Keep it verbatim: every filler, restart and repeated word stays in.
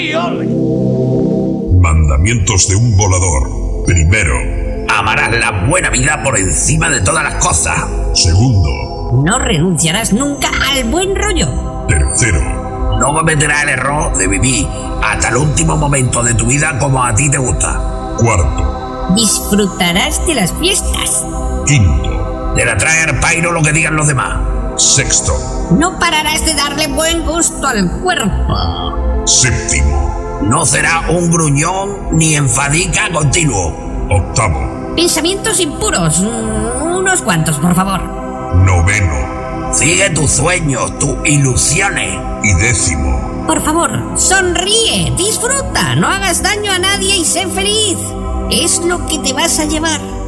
Mandamientos de un volador. Primero, amarás la buena vida por encima de todas las cosas. segundo, No renunciarás nunca al buen rollo. tercero, No cometerás el error de vivir hasta el último momento de tu vida como a ti te gusta. cuarto, Disfrutarás de las fiestas. quinto, Te la trae al pairo lo que digan los demás. sexto, No pararás de darle buen gusto al cuerpo. séptimo, No será un gruñón ni enfadica continuo. octavo, Pensamientos impuros. mm, Unos cuantos, por favor. noveno Sigue tus sueños, tus ilusiones. y décimo. Por favor, sonríe, disfruta, no hagas daño a nadie y sé feliz. Es lo que te vas a llevar.